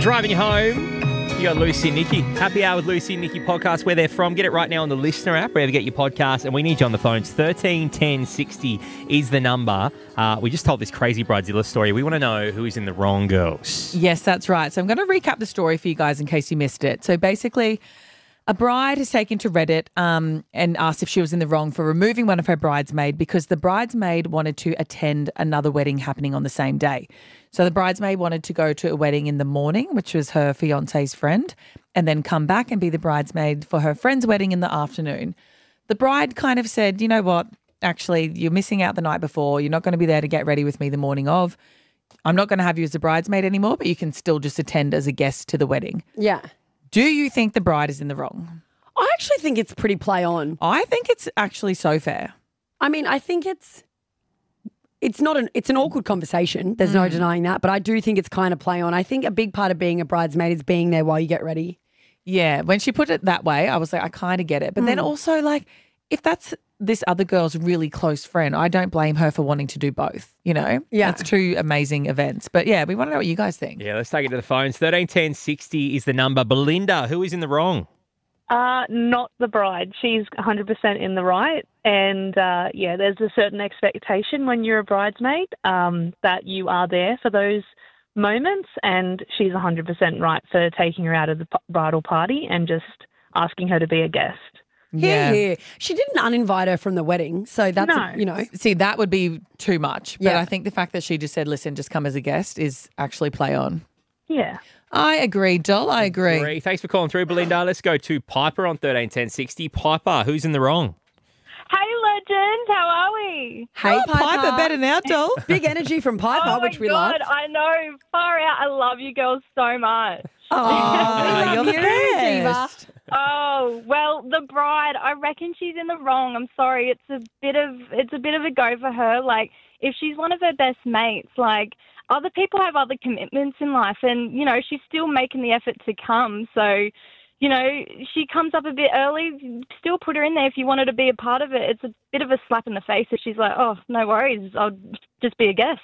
Driving you home. You got Lucy and Nikki. Happy Hour with Lucy and Nikki podcast, where they're from. Get it right now on the Listener app, wherever you get your podcast. And we need you on the phones. 13 10 60 is the number. We just told this crazy Bridezilla story. We want to know who is in the wrong, girls. Yes, that's right. So I'm going to recap the story for you guys in case you missed it. So basically, a bride has taken to Reddit and asked if she was in the wrong for removing one of her bridesmaid because the bridesmaid wanted to attend another wedding happening on the same day. So the bridesmaid wanted to go to a wedding in the morning, which was her fiance's friend, and then come back and be the bridesmaid for her friend's wedding in the afternoon. The bride kind of said, you know what, actually, you're missing out the night before. You're not going to be there to get ready with me the morning of. I'm not going to have you as a bridesmaid anymore, but you can still just attend as a guest to the wedding. Yeah. Do you think the bride is in the wrong? I actually think it's pretty play on. I think it's actually so fair. I mean, I think it's an awkward conversation. There's no denying that. But I do think it's kind of play on. I think a big part of being a bridesmaid is being there while you get ready. Yeah. When she put it that way, I was like, I kind of get it. But then also, like, if that's this other girl's really close friend, I don't blame her for wanting to do both, you know? Yeah. That's two amazing events. But yeah, we want to know what you guys think. Yeah, let's take it to the phones. 13 10 60 is the number. Belinda, who is in the wrong? Not the bride. She's 100% in the right. And, there's a certain expectation when you're a bridesmaid that you are there for those moments, and she's 100% right for taking her out of the bridal party and just asking her to be a guest. Yeah. She didn't uninvite her from the wedding. So that's, No. See, that would be too much. But Yeah. I think the fact that she just said, listen, just come as a guest is actually play on. Yeah. I agree, Doll. I agree. Thanks for calling through, Belinda. Let's go to Piper on 13 10 60. Piper, who's in the wrong? Hey, legend. How are we? Hey, Piper, better now, Doll. Big energy from Piper, Oh, which my we love. God. I know. Far out. I love you girls so much. Oh, you're the best. Oh, well, the bride, I reckon she's in the wrong. I'm sorry. It's a bit of a go for her. Like, if she's one of her best mates, like, other people have other commitments in life and, you know, she's still making the effort to come. So, you know, she comes up a bit early, still put her in there if you want her to be a part of it. It's a bit of a slap in the face if she's like, oh, no worries, I'll just be a guest.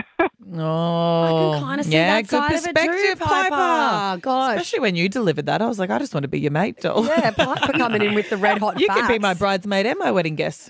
Oh, I can kind of see yeah, that good side of it too, perspective, Piper. Gosh. Especially when you delivered that, I was like, I just want to be your mate, Doll. Yeah, Piper coming in with the red hot You facts. could be my bridesmaid and my wedding guest.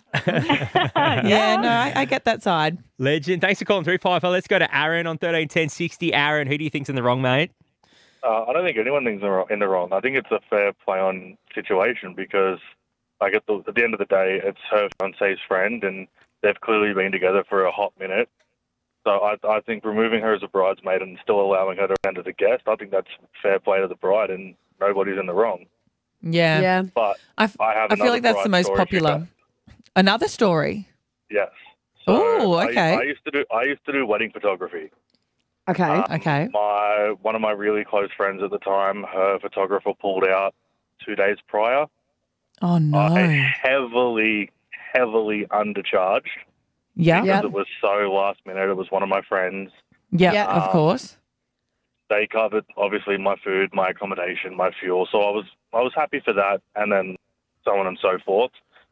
Yeah, no, I get that side. Legend. Thanks for calling through, Piper. Let's go to Aaron on 13 10 60. Aaron, who do you think's in the wrong, mate? I don't think anyone thinks in the wrong. I think it's a fair play-on situation because, like, at the end of the day, it's her fiance's friend, and they've clearly been together for a hot minute. So I think removing her as a bridesmaid and still allowing her to enter the guest, I think that's fair play to the bride, and nobody's in the wrong. Yeah. Yeah. But I have feel like that's the most story popular. Another story. Yes. Oh, okay. I used to do wedding photography. Okay. Okay. One of my really close friends at the time, her photographer pulled out 2 days prior. Oh, no. I heavily undercharged. Yeah. Because it was so last minute. It was one of my friends. Yeah, Yeah. of course. They covered obviously my food, my accommodation, my fuel. So I was happy for that, and then so on and so forth.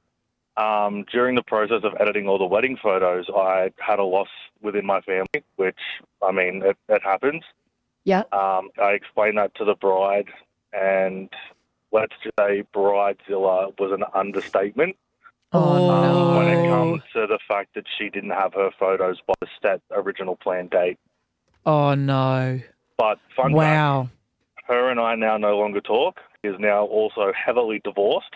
During the process of editing all the wedding photos, I had a loss within my family, which, I mean, it happens. Yeah. I explained that to the bride, and let's just say Bridezilla was an understatement. Oh, no. When it comes to the fact that she didn't have her photos by the set original planned date. Oh, no. But fun fact, Wow. her and I now no longer talk. He is now also heavily divorced.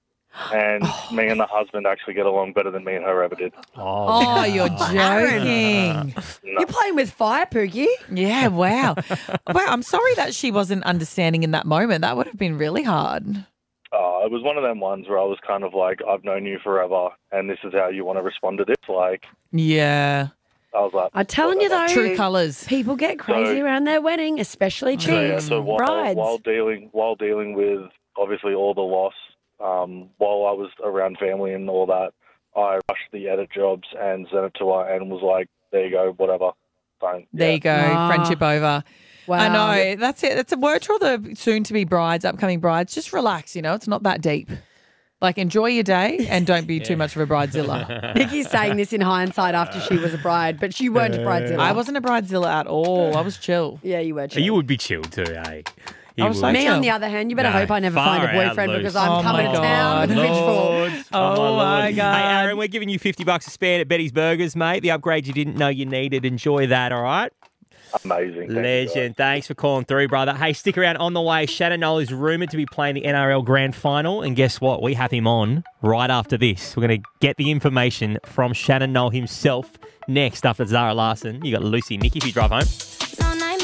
And me and the husband actually get along better than me and her ever did. Oh, you're joking. You're playing with fire, Pookie. Yeah, wow. Wow, I'm sorry that she wasn't understanding in that moment. That would have been really hard. It was one of them ones where I was kind of like, I've known you forever, and this is how you want to respond to this. Like, Yeah. I was like, I'm telling you though, True colours. people get crazy So- around their wedding, especially chicks, so brides. while dealing with obviously all the loss, while I was around family and all that, I rushed the edit jobs and sent it to her and was like, there you go, whatever. Fine. There you go. Ah. Friendship over. Wow. I know. That's it. That's a word to all the soon-to-be brides, upcoming brides. Just relax, you know. It's not that deep. Like, enjoy your day and don't be too much of a bridezilla. Nikki's saying this in hindsight after she was a bride, but she weren't a bridezilla. I wasn't a bridezilla at all. I was chill. Yeah, you were. Chill. You would be chilled too, eh? You I was would. so Me, chill. on the other hand, you better No, hope I never far find a out, boyfriend Luce. because I'm Oh coming my to town with a God. pitchfork. Oh, my God. Hey, Aaron, we're giving you $50 to spend at Betty's Burgers, mate. The upgrade you didn't know you needed. Enjoy that, all right? Amazing. Thank you, Legend. Thanks for calling through, brother. Hey, stick around. On the way, Shannon Noll is rumoured to be playing the NRL Grand Final. And guess what? We have him on right after this. We're going to get the information from Shannon Noll himself next after Zara Larson. You got Lucy Nicky if you drive home.